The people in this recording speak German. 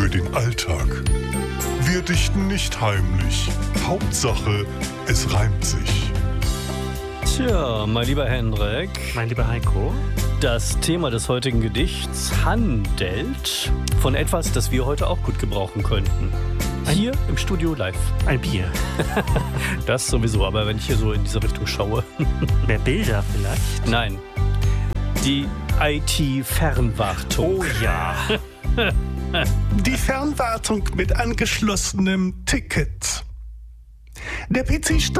für den Alltag. Wir dichten nicht heimlich. Hauptsache, es reimt sich. Tja, mein lieber Hendrik. Mein lieber Heiko. Das Thema des heutigen Gedichts handelt von etwas, das wir heute auch gut gebrauchen könnten. Hier im Studio live. Ein Bier. Das sowieso, aber wenn ich hier so in diese Richtung schaue. Mehr Bilder vielleicht? Nein. Die IT-Fernwartung. Oh ja. Die Fernwartung mit angeschlossenem Ticket. Der PC